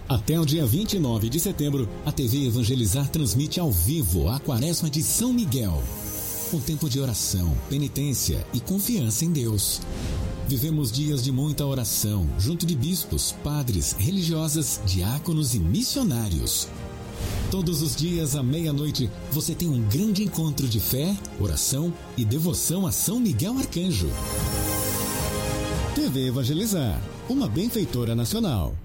Até o dia 29 de setembro, a TV Evangelizar transmite ao vivo a Quaresma de São Miguel. Um tempo de oração, penitência e confiança em Deus. Vivemos dias de muita oração, junto de bispos, padres, religiosas, diáconos e missionários. Todos os dias à meia-noite, você tem um grande encontro de fé, oração e devoção a São Miguel Arcanjo. TV Evangelizar, uma benfeitora nacional.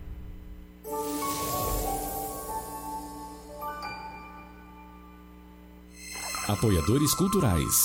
Apoiadores culturais.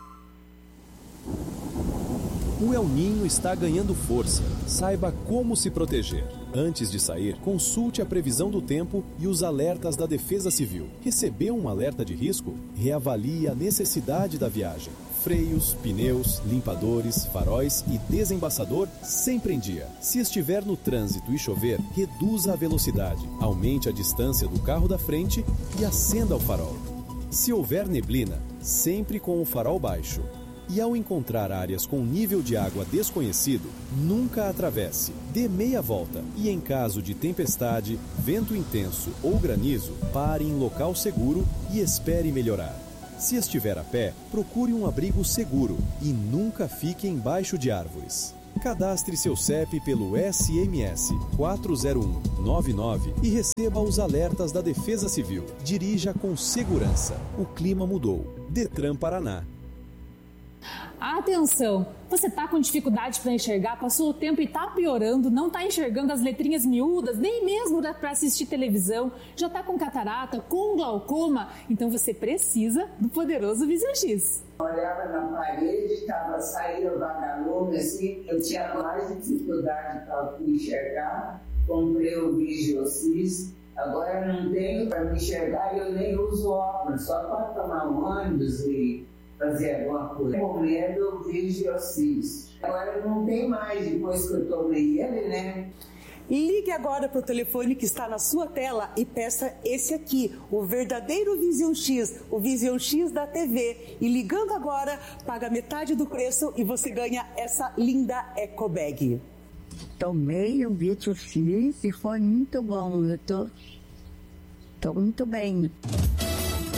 O El Niño está ganhando força. Saiba como se proteger. Antes de sair, consulte a previsão do tempo e os alertas da Defesa Civil. Recebeu um alerta de risco? Reavalie a necessidade da viagem. Freios, pneus, limpadores, faróis e desembaçador sempre em dia. Se estiver no trânsito e chover, reduza a velocidade, aumente a distância do carro da frente e acenda o farol. Se houver neblina, sempre com o farol baixo. E ao encontrar áreas com nível de água desconhecido, nunca atravesse. Dê meia volta e, em caso de tempestade, vento intenso ou granizo, pare em local seguro e espere melhorar. Se estiver a pé, procure um abrigo seguro e nunca fique embaixo de árvores. Cadastre seu CEP pelo SMS 40199 e receba os alertas da Defesa Civil. Dirija com segurança. O clima mudou. Detran Paraná. Atenção! Você está com dificuldade para enxergar, passou o tempo e está piorando, não está enxergando as letrinhas miúdas, nem mesmo para assistir televisão, já está com catarata, com glaucoma, então você precisa do poderoso Vision X. Olhava na parede, saía vagalume, assim, eu tinha mais dificuldade para enxergar, comprei o Vision X, agora não tenho para me enxergar e eu nem uso óculos, só para tomar um ônibus e fazer alguma coisa. Com medo, eu Vision X. Agora não tem mais, depois que eu tomei ele, né? Ligue agora para o telefone que está na sua tela e peça esse aqui, o verdadeiro Vision X, o Vision X da TV. E ligando agora, paga metade do preço e você ganha essa linda Eco Bag. Tomei o Vision X e foi muito bom. Eu tô muito bem.